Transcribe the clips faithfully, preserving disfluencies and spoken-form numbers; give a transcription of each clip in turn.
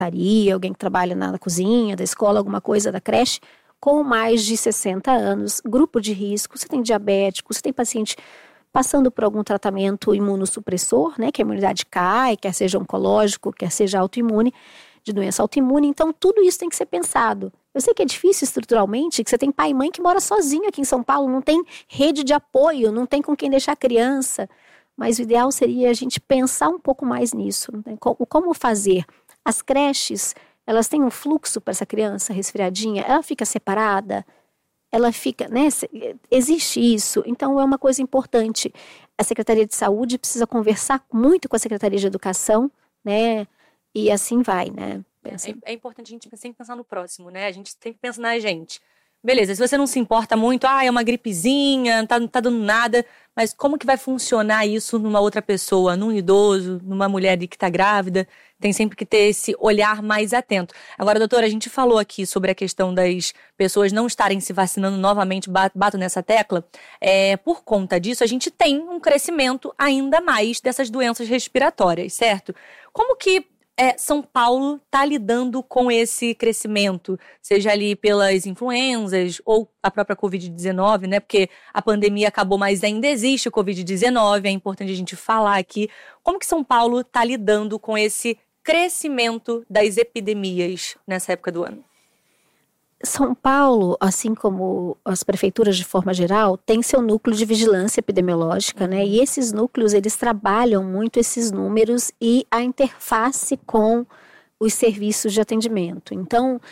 secretaria, alguém que trabalha na cozinha, da escola, alguma coisa, da creche, com mais de sessenta anos, grupo de risco, você tem diabético, você tem paciente passando por algum tratamento imunossupressor, né, que a imunidade cai, quer seja oncológico, quer seja autoimune, de doença autoimune. Então, tudo isso tem que ser pensado. Eu sei que é difícil estruturalmente, que você tem pai e mãe que mora sozinho aqui em São Paulo, não tem rede de apoio, não tem com quem deixar a criança. Mas o ideal seria a gente pensar um pouco mais nisso. Né? Como fazer? As creches, elas têm um fluxo para essa criança resfriadinha, ela fica separada, ela fica, né? Existe isso. Então, é uma coisa importante. A Secretaria de Saúde precisa conversar muito com a Secretaria de Educação, né? E assim vai, né? É, é importante a gente sempre pensar no próximo, né? A gente tem que pensar na gente. Beleza, se você não se importa muito, ah, é uma gripezinha, não tá, não tá dando nada, mas como que vai funcionar isso numa outra pessoa, num idoso, numa mulher que tá grávida? Tem sempre que ter esse olhar mais atento. Agora, doutora, a gente falou aqui sobre a questão das pessoas não estarem se vacinando novamente, bato nessa tecla. É, por conta disso, a gente tem um crescimento ainda mais dessas doenças respiratórias, certo? Como que É, São Paulo está lidando com esse crescimento, seja ali pelas influenzas ou a própria covid dezenove, né? Porque a pandemia acabou, mas ainda existe o covid dezenove, é importante a gente falar aqui. Como que São Paulo está lidando com esse crescimento das epidemias nessa época do ano? São Paulo, assim como as prefeituras de forma geral, tem seu núcleo de vigilância epidemiológica, né? E esses núcleos, eles trabalham muito esses números e a interface com os serviços de atendimento. Então,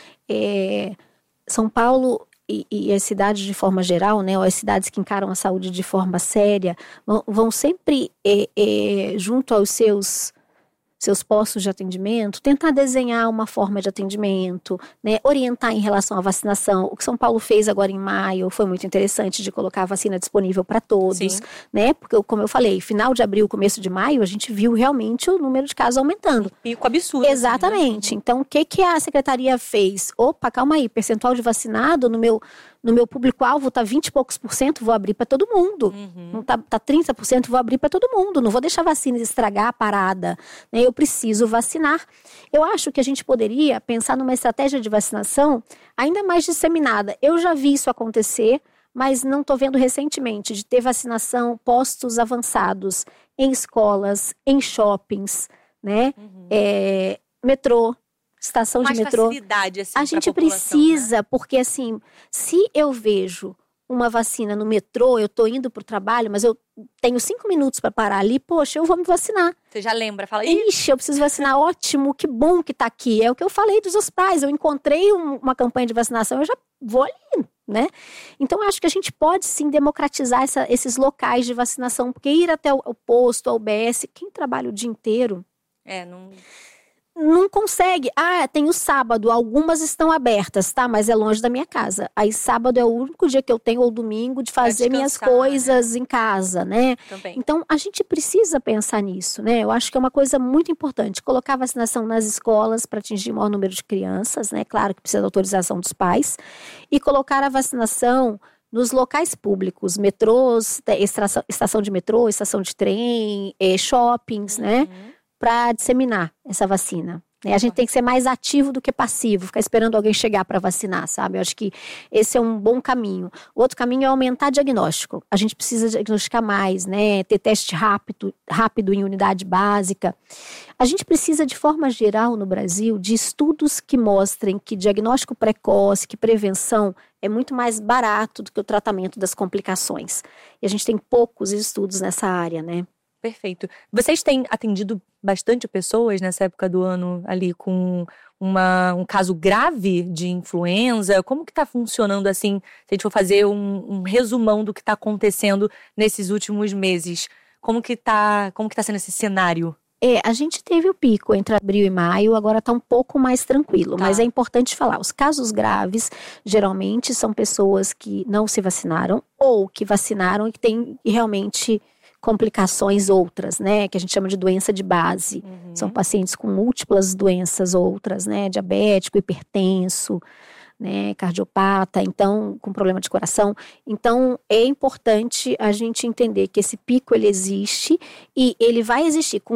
é, São Paulo e, e as cidades de forma geral, né? Ou as cidades que encaram a saúde de forma séria, vão, vão sempre, é, é, junto aos seus... seus postos de atendimento, tentar desenhar uma forma de atendimento, né, orientar em relação à vacinação. O que São Paulo fez agora em maio foi muito interessante, de colocar a vacina disponível para todos, Sim. né, porque, como eu falei, final de abril, começo de maio, a gente viu realmente o número de casos aumentando. Um pico absurdo. Exatamente. Assim, né? Então, o que, que a secretaria fez? Opa, calma aí, percentual de vacinado no meu... No meu público-alvo está vinte e poucos por cento, vou abrir para todo mundo. Uhum. Não está tá trinta por cento, vou abrir para todo mundo. Não vou deixar a vacina estragar a parada. Né? Eu preciso vacinar. Eu acho que a gente poderia pensar numa estratégia de vacinação ainda mais disseminada. Eu já vi isso acontecer, mas não estou vendo recentemente, de ter vacinação, postos avançados em escolas, em shoppings, né? Uhum. É, metrô. Estação mais de metrô, facilidade, assim, a gente precisa, né? Porque assim, se eu vejo uma vacina no metrô, eu tô indo pro trabalho, mas eu tenho cinco minutos para parar ali, poxa, eu vou me vacinar. Você já lembra, fala aí. Ixi, eu preciso vacinar, ótimo, que bom que tá aqui. É o que eu falei dos hospitais, eu encontrei um, uma campanha de vacinação, eu já vou ali, né? Então, eu acho que a gente pode sim democratizar essa, esses locais de vacinação, porque ir até o, o posto, a U B S, quem trabalha o dia inteiro... É, não... Não consegue. Ah, tem o sábado, algumas estão abertas, tá? Mas é longe da minha casa. Aí sábado é o único dia que eu tenho, ou domingo, de fazer minhas coisas, né? Em casa, né? Também. Então, a gente precisa pensar nisso, né? Eu acho que é uma coisa muito importante. Colocar a vacinação nas escolas para atingir o maior número de crianças, né? Claro que precisa da autorização dos pais. E colocar a vacinação nos locais públicos, metrôs, estação, estação de metrô, estação de trem, eh, shoppings, uhum. né? Para disseminar essa vacina. A gente tem que ser mais ativo do que passivo, ficar esperando alguém chegar para vacinar, sabe? Eu acho que esse é um bom caminho. O outro caminho é aumentar diagnóstico. A gente precisa diagnosticar mais, né? Ter teste rápido, rápido em unidade básica. A gente precisa, de forma geral, no Brasil, de estudos que mostrem que diagnóstico precoce, que prevenção é muito mais barato do que o tratamento das complicações. E a gente tem poucos estudos nessa área, né? Perfeito. Vocês têm atendido bastante pessoas nessa época do ano ali com uma, um caso grave de influenza? Como que está funcionando assim, se a gente for fazer um, um resumão do que está acontecendo nesses últimos meses? Como que está como que tá sendo esse cenário? É, a gente teve o pico entre abril e maio, agora está um pouco mais tranquilo, tá. Mas é importante falar, os casos graves geralmente são pessoas que não se vacinaram ou que vacinaram e que têm realmente complicações outras, né, que a gente chama de doença de base. Uhum. São pacientes com múltiplas doenças outras, né, diabético, hipertenso, né, cardiopata, então, com problema de coração. Então, é importante a gente entender que esse pico, ele existe e ele vai existir com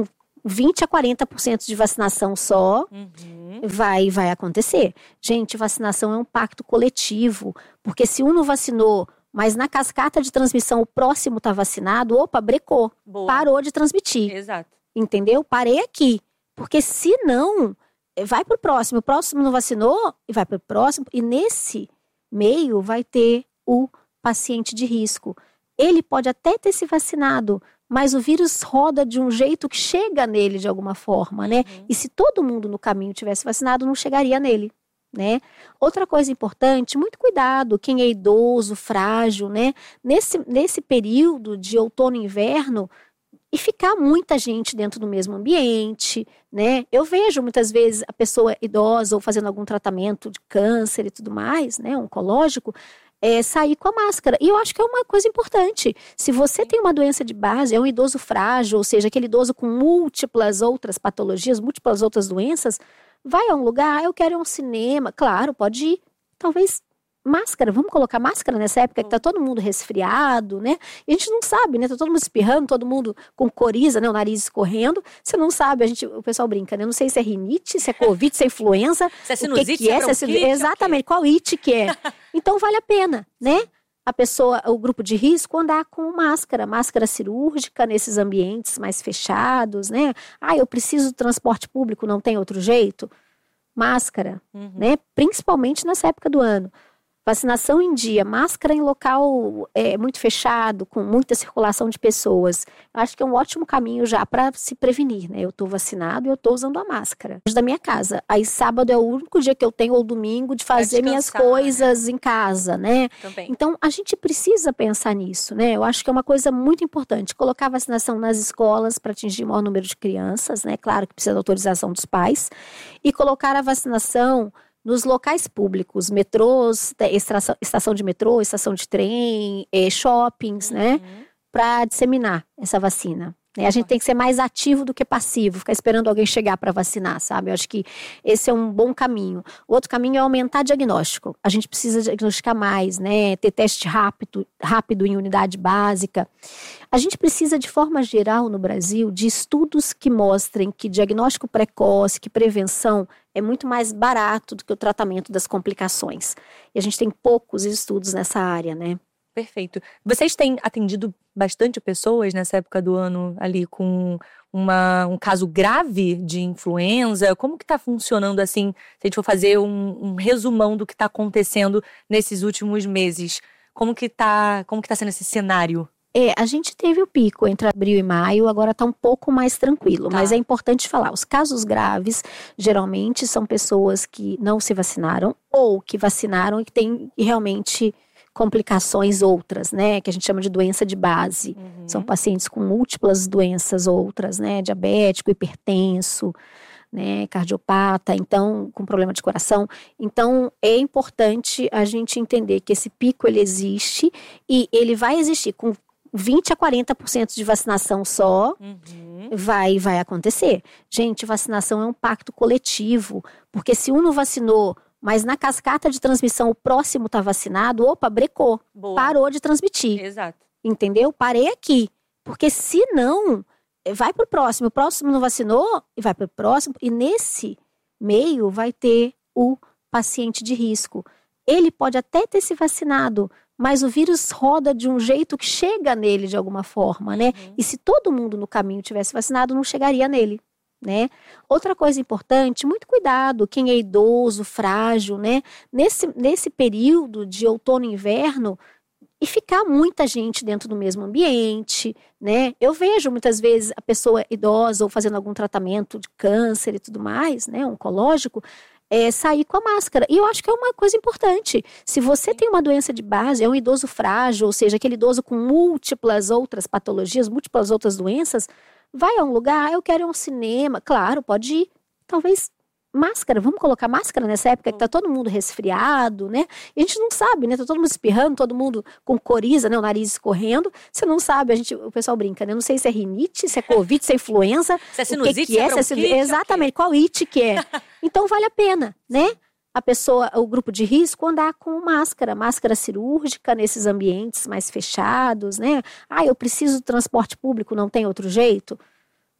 vinte a quarenta por cento de vacinação só, Uhum. vai, vai acontecer. Gente, vacinação é um pacto coletivo, porque se um não vacinou, mas na cascata de transmissão o próximo está vacinado, opa, brecou, Boa. parou de transmitir, Exato. entendeu? Parei aqui, porque se não, vai para o próximo, o próximo não vacinou, e vai para o próximo, e nesse meio vai ter o paciente de risco. Ele pode até ter se vacinado, mas o vírus roda de um jeito que chega nele de alguma forma, né? Uhum. E se todo mundo no caminho tivesse vacinado, não chegaria nele, né? Outra coisa importante, muito cuidado, quem é idoso, frágil, né? Nesse, nesse período de outono e inverno, e ficar muita gente dentro do mesmo ambiente, né? Eu vejo muitas vezes a pessoa idosa ou fazendo algum tratamento de câncer e tudo mais, né? Oncológico, É, sair com a máscara. E eu acho que é uma coisa importante. Se você tem uma doença de base, é um idoso frágil, ou seja, aquele idoso com múltiplas outras patologias, múltiplas outras doenças, vai a um lugar, eu quero ir a um cinema, claro, pode ir. Talvez máscara, vamos colocar máscara nessa época que tá todo mundo resfriado, né? E a gente não sabe, né? Tá todo mundo espirrando, todo mundo com coriza, né? O nariz escorrendo. Você não sabe, a gente, o pessoal brinca, né? Não sei se é rinite, se é covid, se é influenza. Se é o sinusite, que que é, se é se é bronquite, exatamente, qual it que é. Então vale a pena, né? A pessoa, o grupo de risco, andar com máscara, máscara cirúrgica nesses ambientes mais fechados, né? Ah, eu preciso do transporte público, não tem outro jeito? Máscara, Uhum. né? Principalmente nessa época do ano. Vacinação em dia, máscara em local é, muito fechado, com muita circulação de pessoas. Acho que é um ótimo caminho já para se prevenir, né? Eu estou vacinado e eu estou usando a máscara. Da minha casa. Aí sábado é o único dia que eu tenho, ou domingo, de fazer minhas descansar, coisas em casa, né? Também. Então, a gente precisa pensar nisso, né? Eu acho que é uma coisa muito importante. Colocar a vacinação nas escolas para atingir o maior número de crianças, né? Claro que precisa da autorização dos pais. E colocar a vacinação nos locais públicos, metrôs, estação, estação de metrô, estação de trem, eh, shoppings, Uhum. né? Para disseminar essa vacina. Né? A gente tem que ser mais ativo do que passivo, ficar esperando alguém chegar para vacinar, sabe? Eu acho que esse é um bom caminho. O outro caminho é aumentar diagnóstico. A gente precisa diagnosticar mais, né? Ter teste rápido, rápido em unidade básica. A gente precisa, de forma geral, no Brasil, de estudos que mostrem que diagnóstico precoce, que prevenção é muito mais barato do que o tratamento das complicações. E a gente tem poucos estudos nessa área, né? Perfeito. Vocês têm atendido bastante pessoas nessa época do ano ali com uma, um caso grave de influenza? Como que está funcionando assim, se a gente for fazer um, um resumão do que está acontecendo nesses últimos meses? Como que está como que tá sendo esse cenário? É, a gente teve o pico entre abril e maio, agora está um pouco mais tranquilo, Tá. mas é importante falar, os casos graves geralmente são pessoas que não se vacinaram ou que vacinaram e que têm realmente complicações outras, né, que a gente chama de doença de base. Uhum. São pacientes com múltiplas doenças outras, né, diabético, hipertenso, né, cardiopata, então, com problema de coração. Então, é importante a gente entender que esse pico, ele existe e ele vai existir com vinte a quarenta por cento de vacinação só, Uhum. vai, vai acontecer. Gente, vacinação é um pacto coletivo, porque se um não vacinou, mas na cascata de transmissão o próximo está vacinado, opa, brecou, Boa. parou de transmitir, Exato. entendeu? Parei aqui, porque se não, vai para o próximo, o próximo não vacinou, e vai para o próximo, e nesse meio vai ter o paciente de risco. Ele pode até ter se vacinado, mas o vírus roda de um jeito que chega nele de alguma forma, né? Uhum. E se todo mundo no caminho tivesse vacinado, não chegaria nele, né? Outra coisa importante, muito cuidado, quem é idoso, frágil, né? Nesse, nesse período de outono e inverno, e ficar muita gente dentro do mesmo ambiente, né? Eu vejo muitas vezes a pessoa idosa ou fazendo algum tratamento de câncer e tudo mais, né? Oncológico, é, sair com a máscara. E eu acho que é uma coisa importante. Se você tem uma doença de base, é um idoso frágil, ou seja, aquele idoso com múltiplas outras patologias, múltiplas outras doenças, vai a um lugar, eu quero ir a um cinema, claro, pode ir. Talvez máscara, vamos colocar máscara nessa época que tá todo mundo resfriado, né? E a gente não sabe, né? Tá todo mundo espirrando, todo mundo com coriza, né? O nariz escorrendo. Você não sabe, a gente, o pessoal brinca, né? Não sei se é rinite, se é covid, se é influenza. Se é o sinusite, que que se é é, se é bronquite, sinusite, exatamente, qual it que é. Então vale a pena, né? A pessoa, o grupo de risco, andar com máscara, máscara cirúrgica nesses ambientes mais fechados, né? Ah, eu preciso do transporte público, não tem outro jeito?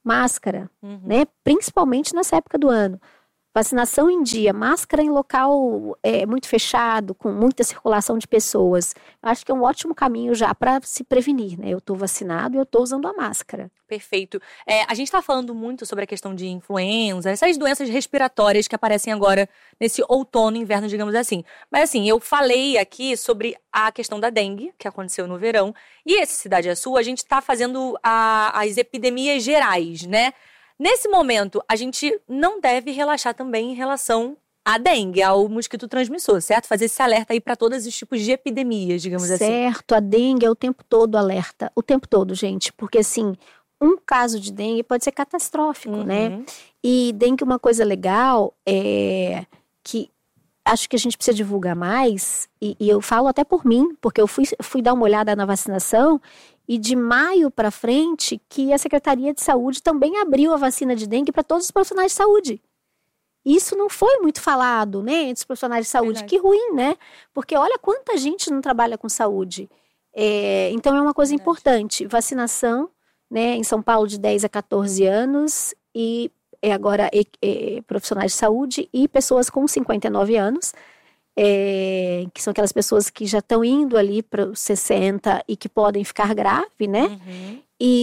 máscara, Uhum. né? Principalmente nessa época do ano. Vacinação em dia, máscara em local é, muito fechado, com muita circulação de pessoas. Acho que é um ótimo caminho já para se prevenir, né? Eu estou vacinado e eu estou usando a máscara. Perfeito. É, a gente está falando muito sobre a questão de influenza, essas doenças respiratórias que aparecem agora nesse outono, inverno, digamos assim. Mas assim, eu falei aqui sobre a questão da dengue, que aconteceu no verão, e essa Cidade é Sua, a gente está fazendo a, as epidemias gerais, né? Nesse momento, a gente não deve relaxar também em relação à dengue, ao mosquito transmissor, certo? Fazer esse alerta aí para todos os tipos de epidemias, digamos assim. Certo, a dengue é o tempo todo alerta, o tempo todo, gente, porque assim, um caso de dengue pode ser catastrófico, Uhum. né? E dengue, uma coisa legal é que acho que a gente precisa divulgar mais, e, e eu falo até por mim, porque eu fui, fui dar uma olhada na vacinação, e de maio para frente que a Secretaria de Saúde também abriu a vacina de dengue para todos os profissionais de saúde. Isso não foi muito falado, né, entre os profissionais de saúde. Verdade. Que ruim, né? Porque olha quanta gente não trabalha com saúde. É, então é uma coisa Verdade. importante. Vacinação, né, em São Paulo de dez a catorze anos e é agora é, é, profissionais de saúde e pessoas com cinquenta e nove anos. É, que são aquelas pessoas que já estão indo ali para os sessenta e que podem ficar grave, né? Uhum.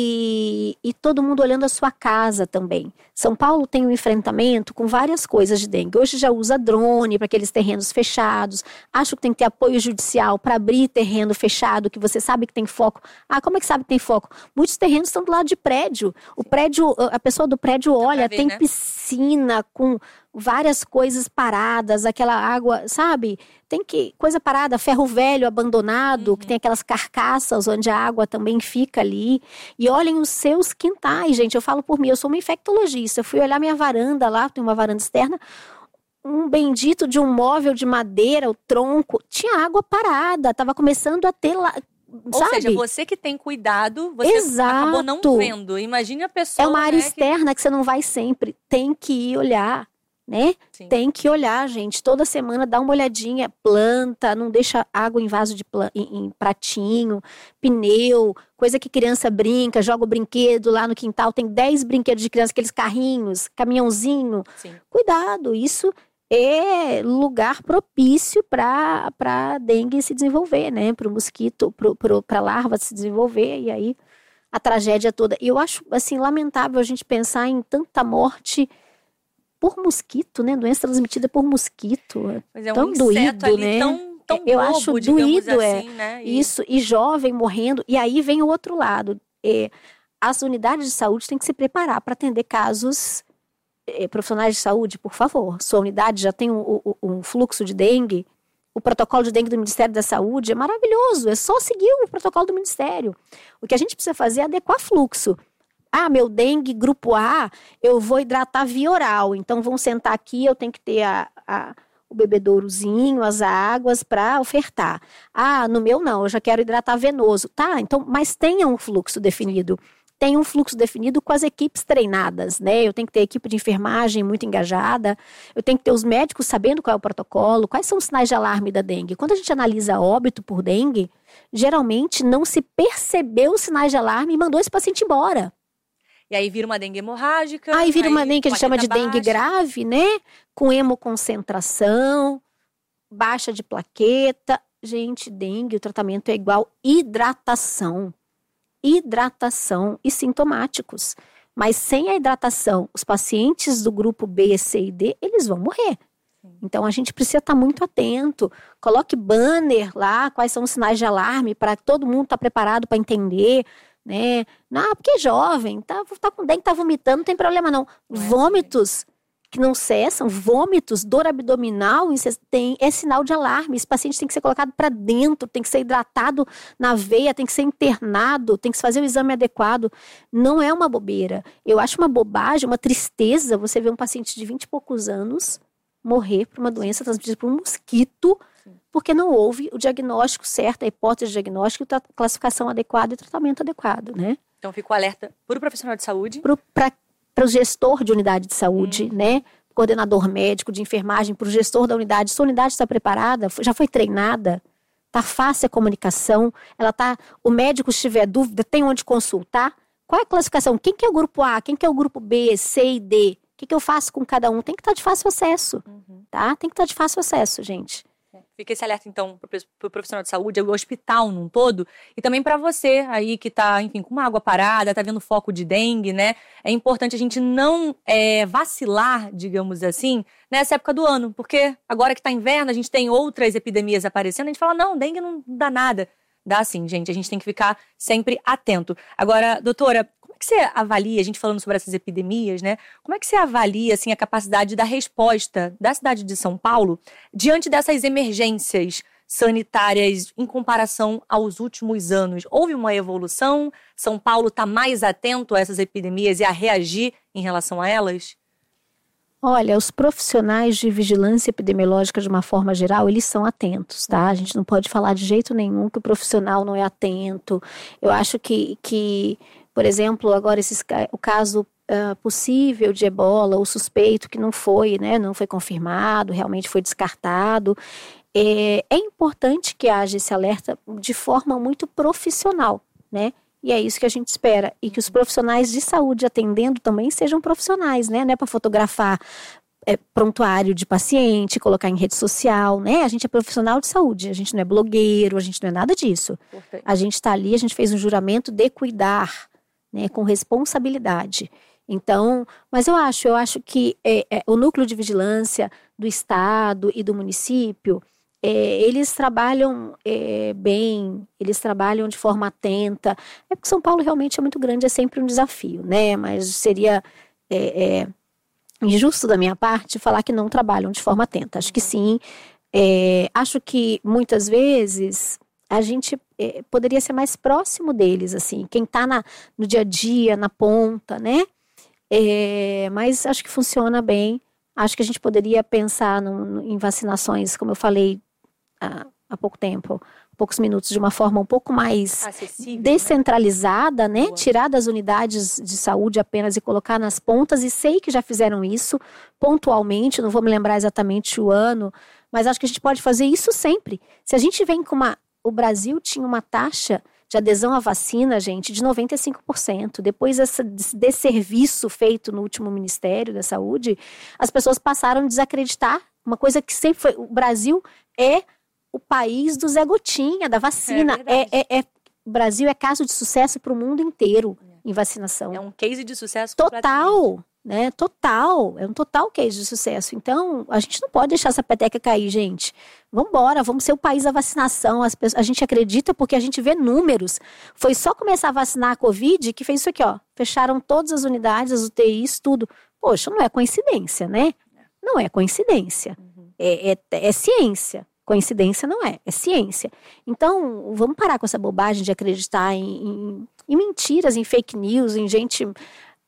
E, e todo mundo olhando a sua casa também. São Paulo tem um enfrentamento com várias coisas de dengue. Hoje já usa drone para aqueles terrenos fechados. Acho que tem que ter apoio judicial para abrir terreno fechado, que você sabe que tem foco. Ah, como é que sabe que tem foco? Muitos terrenos estão do lado de prédio. O prédio, a pessoa do prédio olha, ver, tem né? piscina com várias coisas paradas, aquela água, sabe? Tem que, coisa parada, ferro velho abandonado, Uhum. que tem aquelas carcaças onde a água também fica ali. E olhem os seus quintais, gente. Eu falo por mim, eu sou uma infectologista. Eu fui olhar minha varanda lá, tem uma varanda externa. Um bendito de um móvel de madeira, o tronco, tinha água parada, tava começando a ter lá. Ou Sabe? seja, você que tem cuidado, você Exato. acabou não vendo. Imagine a pessoa, É uma área né, que- externa que você não vai sempre. Tem que ir olhar, né? Sim. Tem que olhar, gente. Toda semana dá uma olhadinha. Planta, não deixa água em vaso de plan... em, em pratinho, pneu, coisa que criança brinca, joga o brinquedo lá no quintal. Tem dez brinquedos de criança, aqueles carrinhos, caminhãozinho. Sim. Cuidado, isso é lugar propício para a dengue se desenvolver, né? Para o mosquito, para a larva se desenvolver. E aí a tragédia toda. E eu acho, assim, lamentável a gente pensar em tanta morte por mosquito, né? Doença transmitida por mosquito. Mas é um Tão inseto doído, ali né? tão, tão Eu bobo, acho digamos doído, é. assim, né? E- Isso, e jovem morrendo. E aí vem o outro lado. É, as unidades de saúde têm que se preparar para atender casos. É, profissionais de saúde, por favor. Sua unidade já tem um, um, um fluxo de dengue. O protocolo de dengue do Ministério da Saúde é maravilhoso. É só seguir o protocolo do Ministério. O que a gente precisa fazer é adequar fluxo. Ah, meu dengue grupo A, eu vou hidratar via oral. Então, vão sentar aqui, eu tenho que ter a, a, o bebedourozinho, as águas para ofertar. Ah, no meu não, eu já quero hidratar venoso. Tá, então, mas tenha um fluxo definido. Tenha um fluxo definido com as equipes treinadas, né? Eu tenho que ter equipe de enfermagem muito engajada. Eu tenho que ter os médicos sabendo qual é o protocolo, quais são os sinais de alarme da dengue. Quando a gente analisa óbito por dengue, geralmente não se percebeu os sinais de alarme e mandou esse paciente embora. E aí vira uma dengue hemorrágica. Aí vira uma dengue que a gente chama de plaqueta dengue baixa. grave, né? Com hemoconcentração, baixa de plaqueta. Gente, dengue, o tratamento é igual hidratação. Hidratação e sintomáticos. Mas sem a hidratação, os pacientes do grupo B, C e D, eles vão morrer. Então a gente precisa estar muito atento. Coloque banner lá, quais são os sinais de alarme, para todo mundo estar preparado para entender, né? Não, porque é jovem, tá, tá com dengue, tá vomitando, não tem problema não. Não é Vômitos que não cessam, vômitos, dor abdominal, isso tem, é sinal de alarme. Esse paciente tem que ser colocado para dentro, tem que ser hidratado na veia, tem que ser internado, tem que se fazer o exame adequado. Não é uma bobeira. Eu acho uma bobagem, uma tristeza você ver um paciente de vinte e poucos anos morrer por uma doença transmitida por um mosquito, porque não houve o diagnóstico certo, a hipótese de diagnóstico, a classificação adequada e tratamento adequado, né? Então fico alerta para o profissional de saúde. Para o gestor de unidade de saúde, Hum. né? Coordenador médico de enfermagem, para o gestor da unidade. Sua unidade está preparada? Já foi treinada? Está fácil a comunicação? Ela tá, o médico, se tiver dúvida, tem onde consultar? qual é a classificação? Quem que é o grupo A? Quem que é o grupo B, C e D? O que, que eu faço com cada um? Tem que estar de fácil acesso, Uhum. tá? Tem que estar de fácil acesso, gente. Fica esse alerta, então, para o profissional de saúde, o hospital num todo, e também para você aí que está, enfim, com uma água parada, está vendo foco de dengue, né? É importante a gente não é, vacilar, digamos assim, nessa época do ano, porque agora que está inverno, a gente tem outras epidemias aparecendo, a gente fala, não, dengue não dá nada. Dá sim, gente, a gente tem que ficar sempre atento. Agora, doutora, como é que você avalia, a gente falando sobre essas epidemias, né? Como é que você avalia, assim, a capacidade da resposta da cidade de São Paulo diante dessas emergências sanitárias em comparação aos últimos anos? Houve uma evolução? São Paulo está mais atento a essas epidemias e a reagir em relação a elas? Olha, os profissionais de vigilância epidemiológica, de uma forma geral, eles são atentos, tá? A gente não pode falar de jeito nenhum que o profissional não é atento. Eu acho que, que por exemplo, agora esses, o caso uh, possível de ebola, o suspeito que não foi, né, não foi confirmado, realmente foi descartado. É, é importante que haja esse alerta de forma muito profissional, né? E é isso que a gente espera. E que os profissionais de saúde atendendo também sejam profissionais, né? Não é para fotografar é, prontuário de paciente, colocar em rede social, né? A gente é profissional de saúde, a gente não é blogueiro, a gente não é nada disso. Perfeito. A gente está ali, a gente fez um juramento de cuidar, né? Com responsabilidade. Então, mas eu acho, eu acho que é, é, o núcleo de vigilância do estado e do município, É, eles trabalham é, bem, eles trabalham de forma atenta. É porque São Paulo realmente é muito grande, é sempre um desafio, né? Mas seria é, é, injusto da minha parte falar que não trabalham de forma atenta. Acho que sim. É, acho que muitas vezes a gente é, poderia ser mais próximo deles, assim, quem está no dia a dia, na ponta, né? É, mas acho que funciona bem. Acho que a gente poderia pensar no, no, em vacinações, como eu falei, Há, há pouco tempo, poucos minutos, de uma forma um pouco mais acessível, descentralizada, né? né? Tirar das unidades de saúde apenas e colocar nas pontas, e sei que já fizeram isso pontualmente, não vou me lembrar exatamente o ano, mas acho que a gente pode fazer isso sempre. Se a gente vem com uma... O Brasil tinha uma taxa de adesão à vacina, gente, de noventa e cinco por cento. Depois desse desserviço feito no último Ministério da Saúde, as pessoas passaram a desacreditar uma coisa que sempre foi... O Brasil é o país do Zé Gotinha, da vacina. É, é, é, é, o Brasil é caso de sucesso para o mundo inteiro em vacinação. É um case de sucesso total, né? Total. É um total case de sucesso. Então, a gente não pode deixar essa peteca cair, gente. Vamos embora, vamos ser o país da vacinação. As pessoas, a gente acredita porque a gente vê números. Foi só começar a vacinar a Covid que fez isso aqui, ó. Fecharam todas as unidades, as U T Is, tudo. Poxa, não é coincidência, né? Não é coincidência. Uhum. É, é, é ciência. Coincidência não é, é ciência. Então, vamos parar com essa bobagem de acreditar em, em, em mentiras, em fake news, em gente uh,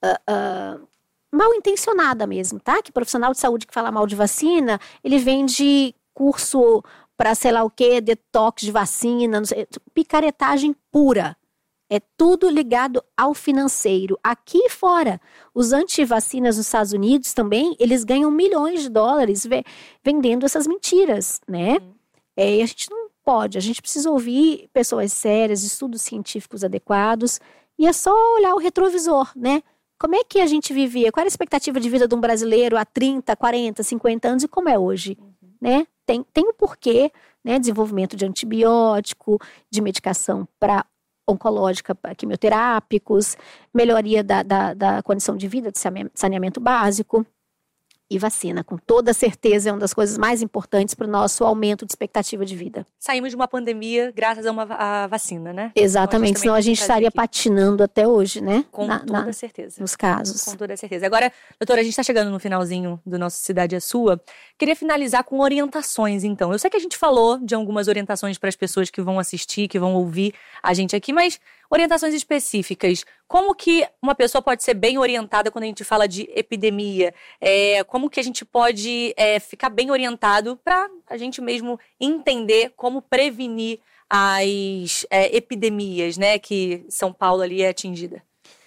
uh, mal intencionada mesmo, tá? Que profissional de saúde que fala mal de vacina, ele vende curso para sei lá o quê, detox de vacina, não sei, picaretagem pura. É tudo ligado ao financeiro. Aqui e fora, os antivacinas nos Estados Unidos também, eles ganham milhões de dólares ve- vendendo essas mentiras, né? Uhum. É, e a gente não pode, a gente precisa ouvir pessoas sérias, estudos científicos adequados, e é só olhar o retrovisor, né? Como é que a gente vivia? Qual era a expectativa de vida de um brasileiro há trinta, quarenta, cinquenta anos e como é hoje, uhum. né? Tem, tem um porquê, né? Desenvolvimento de antibiótico, de medicação para oncológica, quimioterápicos, melhoria da, da, da condição de vida, de saneamento básico e vacina. Com toda certeza é uma das coisas mais importantes para o nosso aumento de expectativa de vida. Saímos de uma pandemia graças a uma a vacina, né? Exatamente, então, senão a gente estaria aqui patinando até hoje, né? Com na, toda na, certeza. Nos casos. Com toda certeza. Agora, doutora, a gente está chegando no finalzinho do nosso Cidade é Sua. Queria finalizar com orientações, então. Eu sei que a gente falou de algumas orientações para as pessoas que vão assistir, que vão ouvir a gente aqui, mas orientações específicas. Como que uma pessoa pode ser bem orientada quando a gente fala de epidemia? É, como que a gente pode é, ficar bem orientado para a gente mesmo entender como prevenir as é, epidemias, né, que São Paulo ali é atingida?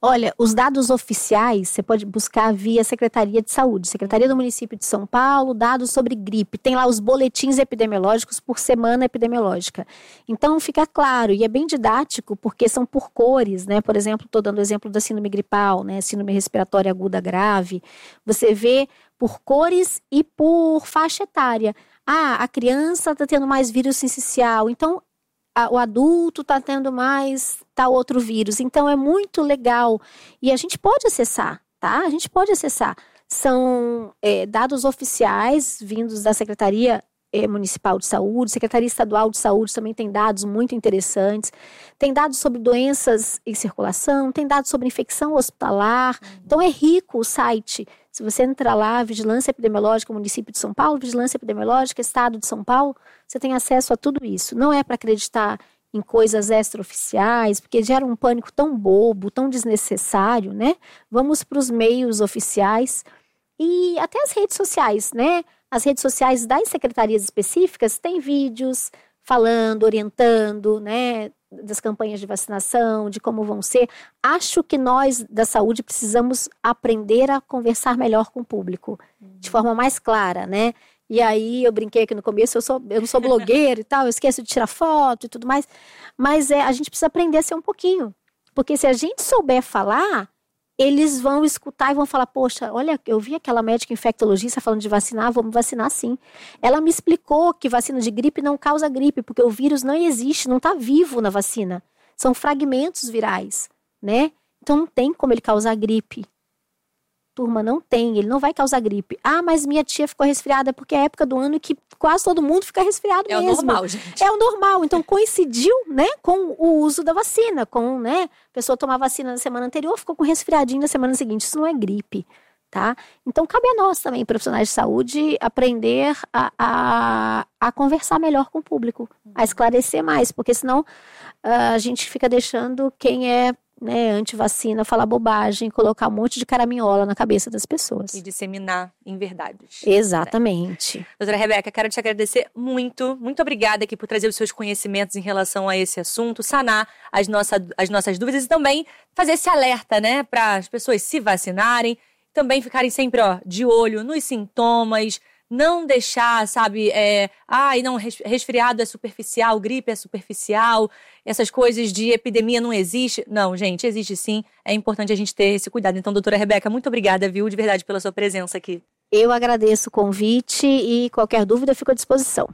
Olha, os dados oficiais, você pode buscar via Secretaria de Saúde, Secretaria do Município de São Paulo, dados sobre gripe. Tem lá os boletins epidemiológicos por semana epidemiológica. Então, fica claro, e é bem didático, porque são por cores, né? Por exemplo, estou dando o exemplo da síndrome gripal, né? Síndrome respiratória aguda grave. Você vê por cores e por faixa etária. Ah, a criança está tendo mais vírus sincicial, então a, o adulto está tendo mais tal outro vírus. Então é muito legal e a gente pode acessar, tá? A gente pode acessar. São é, dados oficiais vindos da Secretaria é, Municipal de Saúde, Secretaria Estadual de Saúde também tem dados muito interessantes. Tem dados sobre doenças em circulação, tem dados sobre infecção hospitalar. Então é rico o site. Se você entrar lá, Vigilância Epidemiológica, Município de São Paulo, Vigilância Epidemiológica, Estado de São Paulo, você tem acesso a tudo isso. Não é para acreditar em coisas extraoficiais, porque gera um pânico tão bobo, tão desnecessário, né? Vamos para os meios oficiais e até as redes sociais, né? As redes sociais das secretarias específicas têm vídeos falando, orientando, né? Das campanhas de vacinação, de como vão ser. Acho que nós da saúde precisamos aprender a conversar melhor com o público, uhum. de forma mais clara, né? E aí eu brinquei aqui no começo, eu, sou, eu não sou blogueira e tal, eu esqueço de tirar foto e tudo mais, mas é, a gente precisa aprender a ser um pouquinho, porque se a gente souber falar, eles vão escutar e vão falar, poxa, olha, eu vi aquela médica infectologista falando de vacinar, vamos vacinar sim. Ela me explicou que vacina de gripe não causa gripe, porque o vírus não existe, não está vivo na vacina. São fragmentos virais, né? Então não tem como ele causar gripe. Turma, não tem, ele não vai causar gripe. Ah, mas minha tia ficou resfriada, porque é a época do ano que quase todo mundo fica resfriado é mesmo. É o normal, gente. É o normal, então coincidiu, né, com o uso da vacina, com, né, a pessoa tomar vacina na semana anterior, ficou com resfriadinho na semana seguinte, isso não é gripe, tá? Então cabe a nós também, profissionais de saúde, aprender a, a, a conversar melhor com o público, a esclarecer mais, porque senão a gente fica deixando quem é né, anti-vacina, falar bobagem, colocar um monte de caraminhola na cabeça das pessoas. E disseminar inverdades. Exatamente. Né? Doutora Rebeca, quero te agradecer muito, muito obrigada aqui por trazer os seus conhecimentos em relação a esse assunto, sanar as, nossa, as nossas dúvidas e também fazer esse alerta, né, para as pessoas se vacinarem, também ficarem sempre, ó, de olho nos sintomas, não deixar, sabe, é, ai, ah, não, resfriado é superficial, gripe é superficial, essas coisas de epidemia não existe. Não, gente, existe sim, é importante a gente ter esse cuidado. Então, doutora Rebeca, muito obrigada, viu, de verdade, pela sua presença aqui. Eu agradeço o convite e qualquer dúvida eu fico à disposição.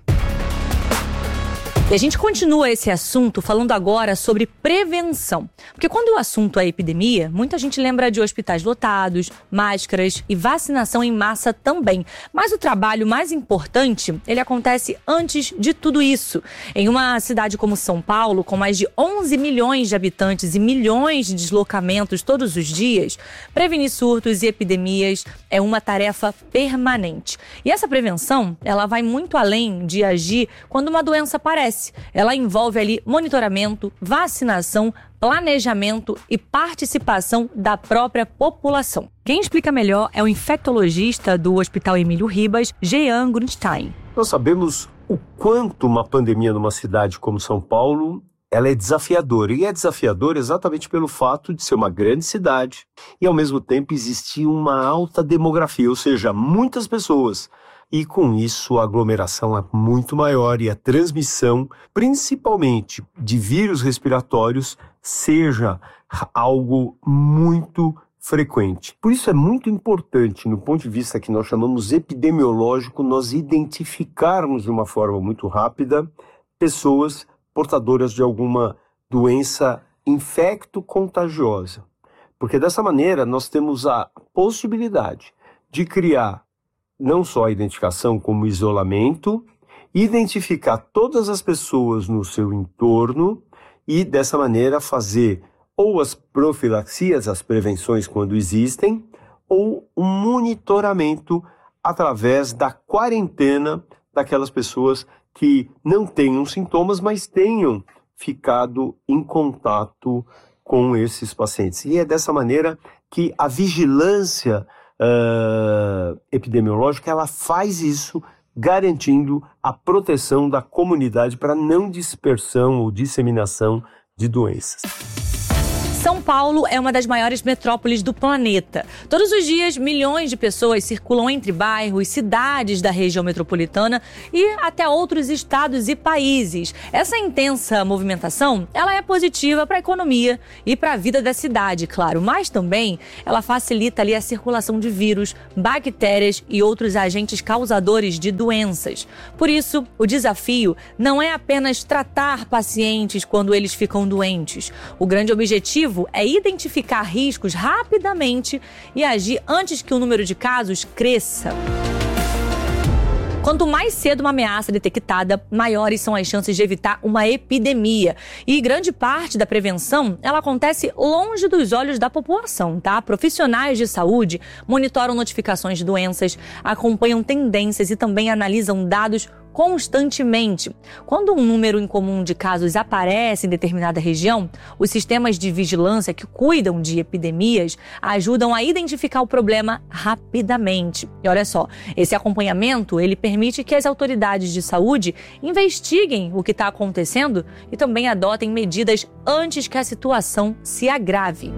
E a gente continua esse assunto falando agora sobre prevenção. Porque quando o assunto é epidemia, muita gente lembra de hospitais lotados, máscaras e vacinação em massa também. Mas o trabalho mais importante, ele acontece antes de tudo isso. Em uma cidade como São Paulo, com mais de onze milhões de habitantes e milhões de deslocamentos todos os dias, prevenir surtos e epidemias é uma tarefa permanente. E essa prevenção, ela vai muito além de agir quando uma doença aparece. Ela envolve ali monitoramento, vacinação, planejamento e participação da própria população. Quem explica melhor é o infectologista do Hospital Emílio Ribas, Jean Grunstein. Nós sabemos o quanto uma pandemia numa cidade como São Paulo, ela é desafiadora. E é desafiadora exatamente pelo fato de ser uma grande cidade e, ao mesmo tempo, existir uma alta demografia, ou seja, muitas pessoas. E com isso a aglomeração é muito maior e a transmissão, principalmente de vírus respiratórios, seja algo muito frequente. Por isso é muito importante, no ponto de vista que nós chamamos epidemiológico, nós identificarmos de uma forma muito rápida pessoas portadoras de alguma doença infecto-contagiosa. Porque dessa maneira nós temos a possibilidade de criar não só a identificação como isolamento, identificar todas as pessoas no seu entorno e, dessa maneira, fazer ou as profilaxias, as prevenções quando existem, ou um monitoramento através da quarentena daquelas pessoas que não tenham sintomas, mas tenham ficado em contato com esses pacientes. E é dessa maneira que a vigilância Uh, epidemiológica, ela faz isso garantindo a proteção da comunidade para não dispersão ou disseminação de doenças. São Paulo é uma das maiores metrópoles do planeta. Todos os dias, milhões de pessoas circulam entre bairros, cidades da região metropolitana e até outros estados e países. Essa intensa movimentação, ela é positiva para a economia e para a vida da cidade, claro, mas também ela facilita ali a circulação de vírus, bactérias e outros agentes causadores de doenças. Por isso, o desafio não é apenas tratar pacientes quando eles ficam doentes. O grande objetivo é identificar riscos rapidamente e agir antes que o número de casos cresça. Quanto mais cedo uma ameaça detectada, maiores são as chances de evitar uma epidemia. E grande parte da prevenção, ela acontece longe dos olhos da população, tá? Profissionais de saúde monitoram notificações de doenças, acompanham tendências e também analisam dados constantemente. Quando um número incomum de casos aparece em determinada região, os sistemas de vigilância que cuidam de epidemias ajudam a identificar o problema rapidamente. E olha só, esse acompanhamento ele permite que as autoridades de saúde investiguem o que está acontecendo e também adotem medidas antes que a situação se agrave.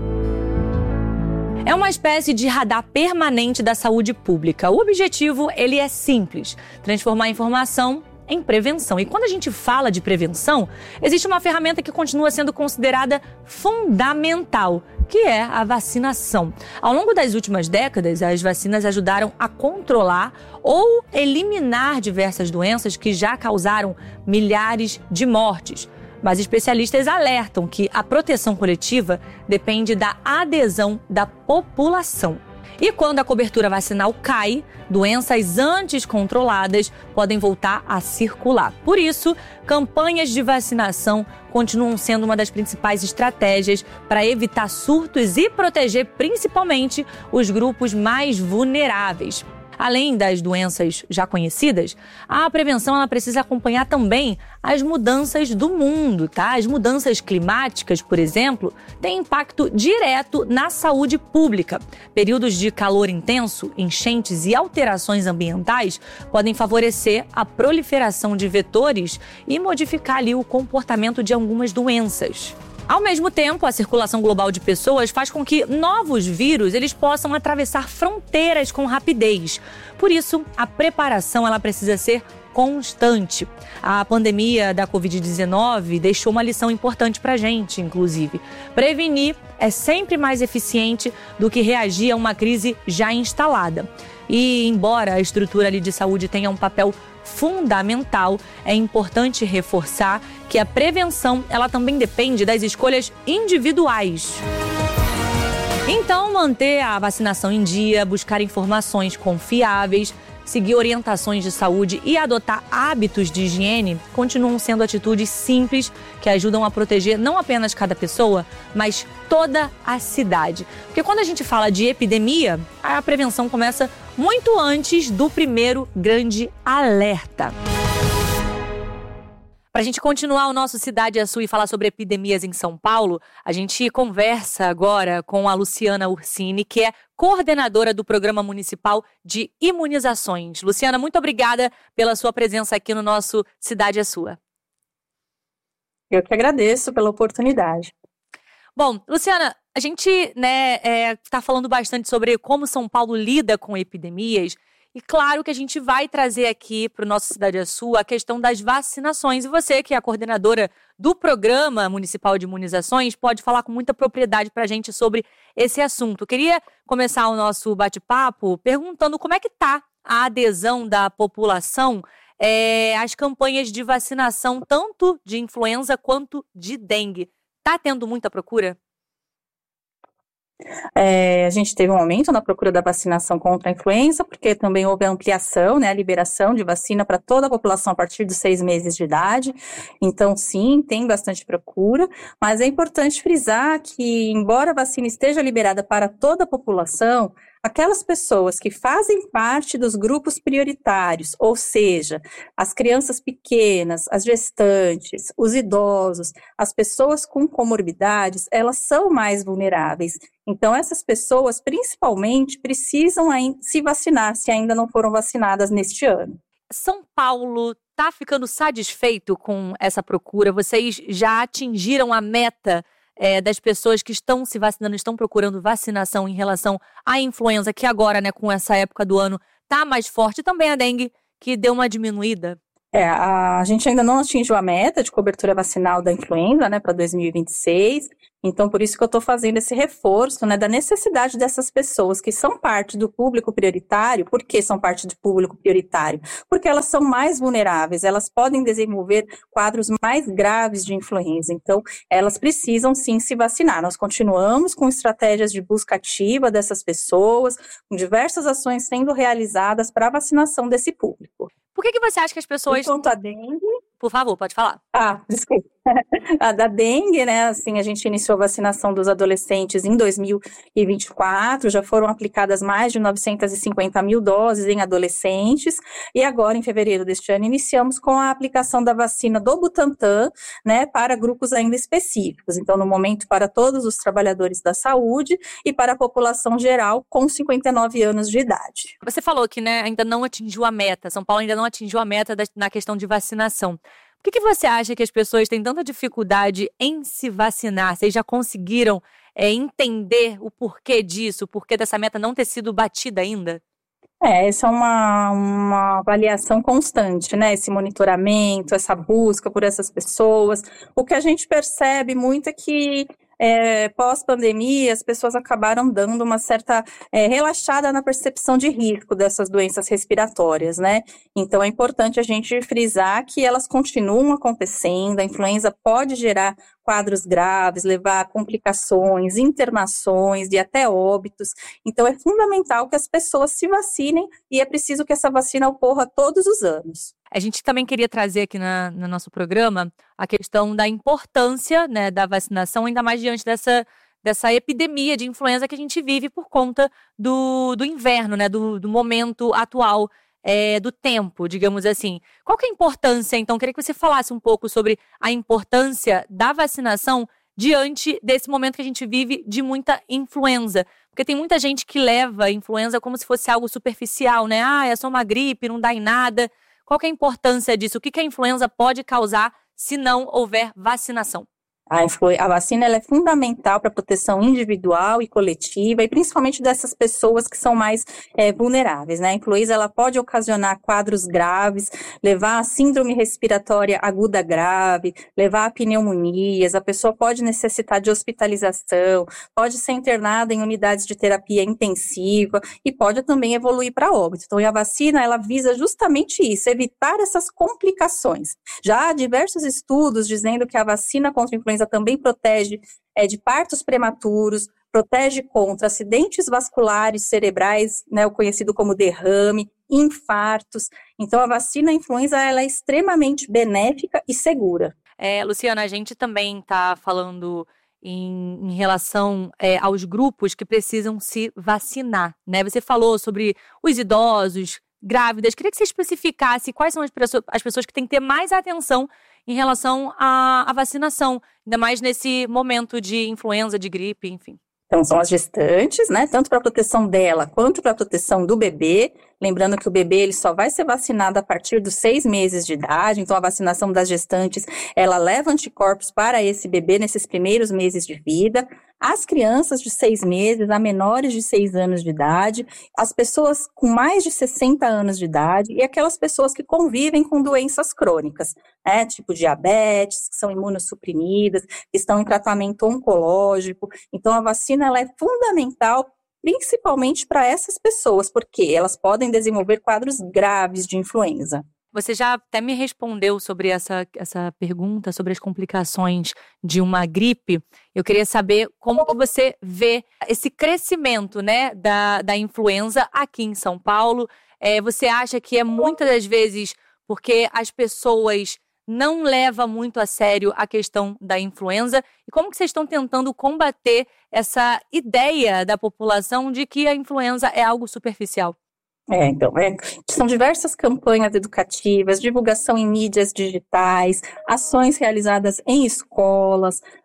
É uma espécie de radar permanente da saúde pública. O objetivo, ele é simples, transformar a informação em prevenção. E quando a gente fala de prevenção, existe uma ferramenta que continua sendo considerada fundamental, que é a vacinação. Ao longo das últimas décadas, as vacinas ajudaram a controlar ou eliminar diversas doenças que já causaram milhares de mortes. Mas especialistas alertam que a proteção coletiva depende da adesão da população. E quando a cobertura vacinal cai, doenças antes controladas podem voltar a circular. Por isso, campanhas de vacinação continuam sendo uma das principais estratégias para evitar surtos e proteger principalmente os grupos mais vulneráveis. Além das doenças já conhecidas, a prevenção ela precisa acompanhar também as mudanças do mundo, tá? As mudanças climáticas, por exemplo, têm impacto direto na saúde pública. Períodos de calor intenso, enchentes e alterações ambientais podem favorecer a proliferação de vetores e modificar ali o comportamento de algumas doenças. Ao mesmo tempo, a circulação global de pessoas faz com que novos vírus eles possam atravessar fronteiras com rapidez. Por isso, a preparação ela precisa ser constante. A pandemia da covid dezenove deixou uma lição importante para a gente, inclusive. Prevenir é sempre mais eficiente do que reagir a uma crise já instalada. E, embora a estrutura ali de saúde tenha um papel fundamental, é importante reforçar que a prevenção ela também depende das escolhas individuais. Então, manter a vacinação em dia, buscar informações confiáveis, seguir orientações de saúde e adotar hábitos de higiene continuam sendo atitudes simples que ajudam a proteger não apenas cada pessoa, mas toda a cidade. Porque quando a gente fala de epidemia, a prevenção começa muito antes do primeiro grande alerta. Para a gente continuar o nosso Cidade é Sua e falar sobre epidemias em São Paulo, a gente conversa agora com a Luciana Ursini, que é coordenadora do Programa Municipal de Imunizações. Luciana, muito obrigada pela sua presença aqui no nosso Cidade é Sua. Eu que agradeço pela oportunidade. Bom, Luciana, a gente né, é, tá falando bastante sobre como São Paulo lida com epidemias. E claro que a gente vai trazer aqui para o nosso Cidade é Sua a questão das vacinações. E você, que é a coordenadora do Programa Municipal de Imunizações, pode falar com muita propriedade para a gente sobre esse assunto. Eu queria começar o nosso bate-papo perguntando como é que está a adesão da população é, às campanhas de vacinação, tanto de influenza quanto de dengue. Está tendo muita procura? É, a gente teve um aumento na procura da vacinação contra a influenza, porque também houve a ampliação, né, a liberação de vacina para toda a população a partir dos seis meses de idade. Então, sim, tem bastante procura, mas é importante frisar que, embora a vacina esteja liberada para toda a população, aquelas pessoas que fazem parte dos grupos prioritários, ou seja, as crianças pequenas, as gestantes, os idosos, as pessoas com comorbidades, elas são mais vulneráveis. Então, essas pessoas, principalmente, precisam se vacinar, se ainda não foram vacinadas neste ano. São Paulo está ficando satisfeito com essa procura? Vocês já atingiram a meta é, das pessoas que estão se vacinando, estão procurando vacinação em relação à influenza, que agora, né, com essa época do ano, está mais forte, e também a dengue, que deu uma diminuída? É, a gente ainda não atingiu a meta de cobertura vacinal da influenza, né, para dois mil e vinte e seis, então por isso que eu estou fazendo esse reforço, né, da necessidade dessas pessoas que são parte do público prioritário. Por que são parte do público prioritário? Porque elas são mais vulneráveis, elas podem desenvolver quadros mais graves de influenza, então elas precisam sim se vacinar. Nós continuamos com estratégias de busca ativa dessas pessoas, com diversas ações sendo realizadas para a vacinação desse público. Por que, que você acha que as pessoas... Quanto à dengue... Por favor, pode falar. Ah, desculpa. A da dengue, né, assim, a gente iniciou a vacinação dos adolescentes em dois mil e vinte e quatro, já foram aplicadas mais de novecentas e cinquenta mil doses em adolescentes, e agora, em fevereiro deste ano, iniciamos com a aplicação da vacina do Butantan, né, para grupos ainda específicos. Então, no momento, para todos os trabalhadores da saúde e para a população geral com cinquenta e nove anos de idade. Você falou que, né, ainda não atingiu a meta, São Paulo ainda não atingiu a meta da, na questão de vacinação. Por que, que você acha que as pessoas têm tanta dificuldade em se vacinar? Vocês já conseguiram é, entender o porquê disso, o porquê dessa meta não ter sido batida ainda? É, essa é uma, uma avaliação constante, né? Esse monitoramento, essa busca por essas pessoas. O que a gente percebe muito é que É, pós-pandemia, as pessoas acabaram dando uma certa é, relaxada na percepção de risco dessas doenças respiratórias, né? Então, é importante a gente frisar que elas continuam acontecendo, a influenza pode gerar quadros graves, levar a complicações, internações e até óbitos. Então, é fundamental que as pessoas se vacinem e é preciso que essa vacina ocorra todos os anos. A gente também queria trazer aqui na, no nosso programa a questão da importância, né, da vacinação, ainda mais diante dessa, dessa epidemia de influenza que a gente vive por conta do, do inverno, né, do, do momento atual é, do tempo, digamos assim. Qual que é a importância, então? Queria que você falasse um pouco sobre a importância da vacinação diante desse momento que a gente vive de muita influenza. Porque tem muita gente que leva a influenza como se fosse algo superficial, né? Ah, é só uma gripe, não dá em nada. Qual que é a importância disso? O que, que a influenza pode causar se não houver vacinação? A, influ- a vacina ela é fundamental para a proteção individual e coletiva, e principalmente dessas pessoas que são mais é, vulneráveis, né? A influenza ela pode ocasionar quadros graves, levar a síndrome respiratória aguda grave, levar a pneumonias, a pessoa pode necessitar de hospitalização, pode ser internada em unidades de terapia intensiva e pode também evoluir para óbito. Então, a vacina ela visa justamente isso, evitar essas complicações. Já há diversos estudos dizendo que a vacina contra a influenza também protege é, de partos prematuros, protege contra acidentes vasculares cerebrais, né, o conhecido como derrame, infartos. Então, a vacina influenza ela é extremamente benéfica e segura. É, Luciana, a gente também está falando em, em relação é, aos grupos que precisam se vacinar, né? Você falou sobre os idosos, grávidas. Queria que você especificasse quais são as pessoas, as pessoas que têm que ter mais atenção em relação à, à vacinação, ainda mais nesse momento de influenza, de gripe, enfim. Então, são as gestantes, né, tanto para a proteção dela quanto para a proteção do bebê. Lembrando que o bebê ele só vai ser vacinado a partir dos seis meses de idade, então a vacinação das gestantes, ela leva anticorpos para esse bebê nesses primeiros meses de vida. As crianças de seis meses a menores de seis anos de idade, as pessoas com mais de sessenta anos de idade e aquelas pessoas que convivem com doenças crônicas, né, tipo diabetes, que são imunossuprimidas, que estão em tratamento oncológico. Então, a vacina ela é fundamental, principalmente para essas pessoas, porque elas podem desenvolver quadros graves de influenza. Você já até me respondeu sobre essa, essa pergunta, sobre as complicações de uma gripe. Eu queria saber como que você vê esse crescimento, né, da, da influenza aqui em São Paulo. É, você acha que é muitas das vezes porque as pessoas não levam muito a sério a questão da influenza? E como que vocês estão tentando combater essa ideia da população de que a influenza é algo superficial? É, então, é, são diversas campanhas educativas, divulgação em mídias digitais, ações realizadas em escolas,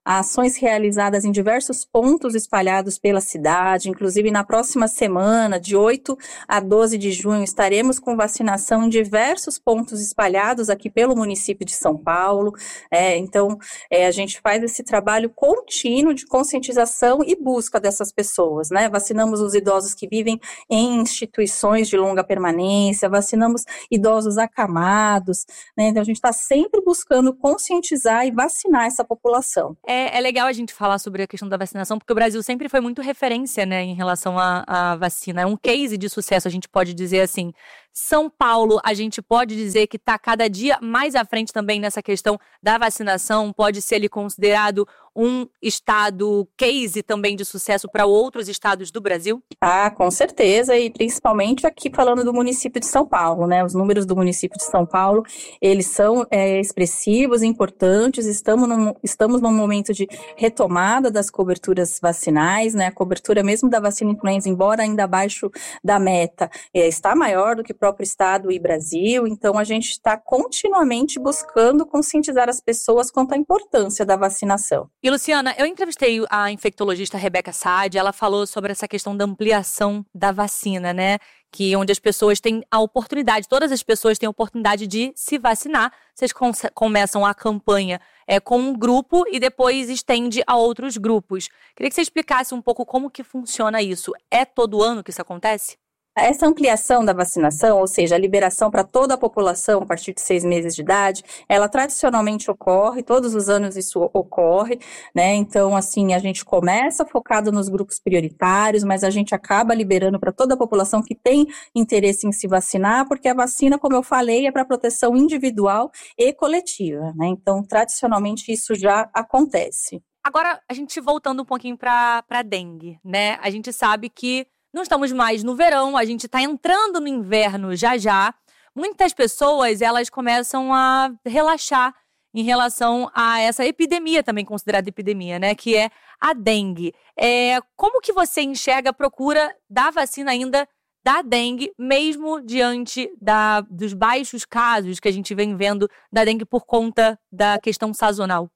ações realizadas em diversos pontos espalhados pela cidade, inclusive na próxima semana, de oito a doze de junho, estaremos com vacinação em diversos pontos espalhados aqui pelo município de São Paulo. É, então, é, a gente faz esse trabalho contínuo de conscientização e busca dessas pessoas, né? Vacinamos os idosos que vivem em instituições de longa permanência, vacinamos idosos acamados, né? Então, a gente está sempre buscando conscientizar e vacinar essa população. É, é legal a gente falar sobre a questão da vacinação, porque o Brasil sempre foi muito referência, né, em relação à, à vacina. É um case de sucesso, a gente pode dizer assim. São Paulo, a gente pode dizer que está cada dia mais à frente também nessa questão da vacinação, pode ser ali considerado um estado case também de sucesso para outros estados do Brasil? Ah, com certeza, e principalmente aqui falando do município de São Paulo, né? Os números do município de São Paulo, eles são é, expressivos, importantes, estamos num, estamos num momento de retomada das coberturas vacinais, né? A cobertura mesmo da vacina influenza, embora ainda abaixo da meta, é, está maior do que o próprio estado e Brasil, então a gente está continuamente buscando conscientizar as pessoas quanto à importância da vacinação. E, Luciana, eu entrevistei a infectologista Rebeca Saad, ela falou sobre essa questão da ampliação da vacina, né? Que onde as pessoas têm a oportunidade, todas as pessoas têm a oportunidade de se vacinar. Vocês com- começam a campanha é, com um grupo e depois estende a outros grupos. Queria que você explicasse um pouco como que funciona isso. É todo ano que isso acontece? Essa ampliação da vacinação, ou seja, a liberação para toda a população a partir de seis meses de idade, ela tradicionalmente ocorre, todos os anos isso ocorre, né? Então, assim, a gente começa focado nos grupos prioritários, mas a gente acaba liberando para toda a população que tem interesse em se vacinar, porque a vacina, como eu falei, é para proteção individual e coletiva, né? Então, tradicionalmente isso já acontece. Agora, a gente voltando um pouquinho para a dengue, né? A gente sabe que não estamos mais no verão, a gente está entrando no inverno já já. Muitas pessoas, elas começam a relaxar em relação a essa epidemia, também considerada epidemia, né? Que é a dengue. É, como que você enxerga a procura da vacina ainda da dengue, mesmo diante da, dos baixos casos que a gente vem vendo da dengue por conta da questão sazonal?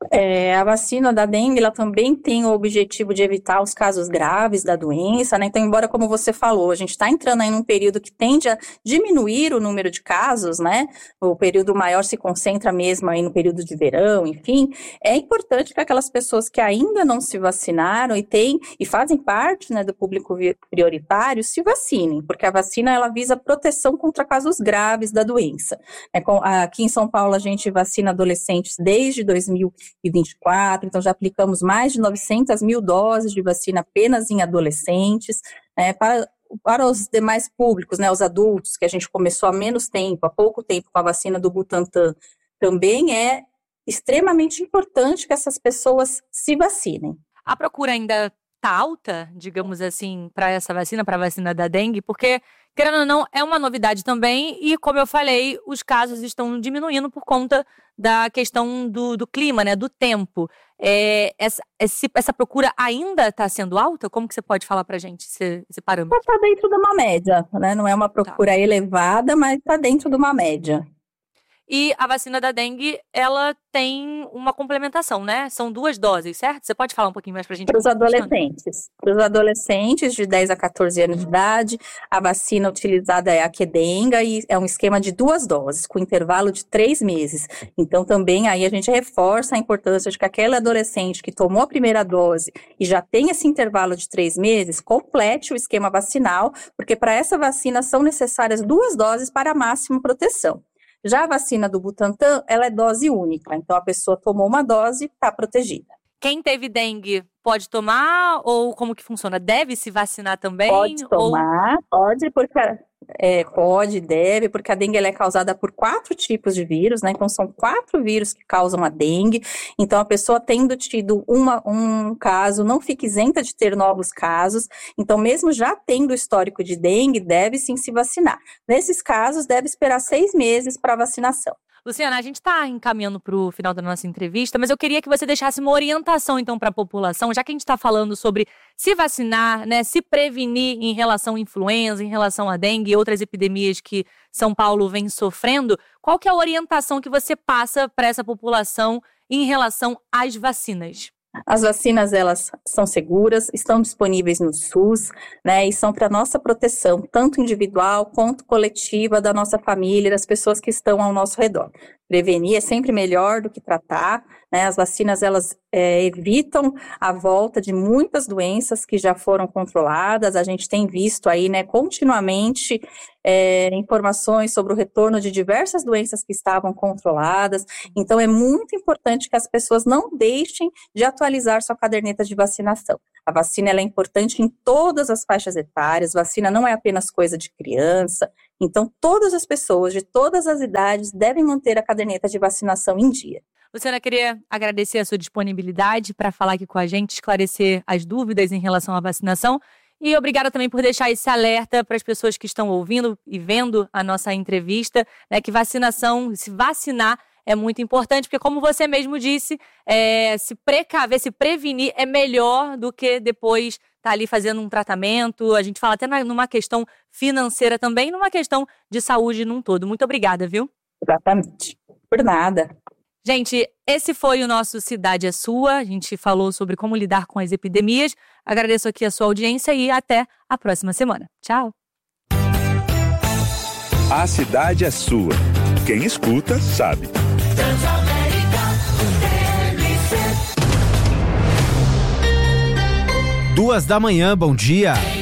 É, a vacina da dengue, ela também tem o objetivo de evitar os casos graves da doença, né? Então, embora, como você falou, a gente está entrando aí num período que tende a diminuir o número de casos, né? O período maior se concentra mesmo aí no período de verão, enfim. É importante que aquelas pessoas que ainda não se vacinaram e têm, e fazem parte, né, do público prioritário, se vacinem, porque a vacina, ela visa proteção contra casos graves da doença. É, com, aqui em São Paulo, a gente vacina adolescentes desde dois mil e vinte e quatro, então já aplicamos mais de novecentas mil doses de vacina apenas em adolescentes, né, para, para os demais públicos, né, os adultos, que a gente começou há menos tempo, há pouco tempo com a vacina do Butantan, também é extremamente importante que essas pessoas se vacinem. A procura ainda está alta, digamos assim, para essa vacina, para a vacina da dengue, porque, querendo ou não, é uma novidade também e, como eu falei, os casos estão diminuindo por conta da questão do, do clima, né, do tempo. É, essa, esse, essa procura ainda está sendo alta? Como que você pode falar para a gente esse, esse parâmetro? Está dentro de uma média, né? Não é uma procura tá. elevada, mas está dentro de uma média. E a vacina da dengue, ela tem uma complementação, né? São duas doses, certo? Você pode falar um pouquinho mais pra gente? Para os adolescentes. Para os adolescentes de dez a catorze anos de idade, a vacina utilizada é a Qdenga e é um esquema de duas doses, com intervalo de três meses. Então, também aí a gente reforça a importância de que aquele adolescente que tomou a primeira dose e já tem esse intervalo de três meses, complete o esquema vacinal, porque para essa vacina são necessárias duas doses para a máxima proteção. Já a vacina do Butantan, ela é dose única, então a pessoa tomou uma dose e está protegida. Quem teve dengue pode tomar ou como que funciona? Deve se vacinar também? Pode tomar, ou... pode, porque é, pode, deve, porque a dengue ela é causada por quatro tipos de vírus, né? Então são quatro vírus que causam a dengue. Então a pessoa tendo tido uma, um caso, não fica isenta de ter novos casos. Então mesmo já tendo histórico de dengue, deve sim se vacinar. Nesses casos, deve esperar seis meses para vacinação. Luciana, a gente está encaminhando para o final da nossa entrevista, mas eu queria que você deixasse uma orientação, então, para a população, já que a gente está falando sobre se vacinar, né, se prevenir em relação à influenza, em relação à dengue e outras epidemias que São Paulo vem sofrendo. Qual que é a orientação que você passa para essa população em relação às vacinas? As vacinas, elas são seguras, estão disponíveis no SUS, né, e são para nossa proteção, tanto individual quanto coletiva, da nossa família, das pessoas que estão ao nosso redor. Prevenir é sempre melhor do que tratar, né? As vacinas, elas é, evitam a volta de muitas doenças que já foram controladas. A gente tem visto aí, né, continuamente é, informações sobre o retorno de diversas doenças que estavam controladas. Então, é muito importante que as pessoas não deixem de atualizar sua caderneta de vacinação. A vacina, ela é importante em todas as faixas etárias. Vacina não é apenas coisa de criança. Então, todas as pessoas de todas as idades devem manter a caderneta de vacinação em dia. Luciana, queria agradecer a sua disponibilidade para falar aqui com a gente, esclarecer as dúvidas em relação à vacinação. E obrigada também por deixar esse alerta para as pessoas que estão ouvindo e vendo a nossa entrevista, né, que vacinação, se vacinar é muito importante, porque como você mesmo disse, é, se precaver, se prevenir é melhor do que depois estar tá ali fazendo um tratamento. A gente fala até numa questão financeira também, numa questão de saúde num todo. Muito obrigada, viu? Exatamente. Por nada. Gente, esse foi o nosso Cidade é Sua. A gente falou sobre como lidar com as epidemias. Agradeço aqui a sua audiência e até a próxima semana. Tchau! A cidade é sua. Quem escuta, sabe. Duas da manhã, bom dia.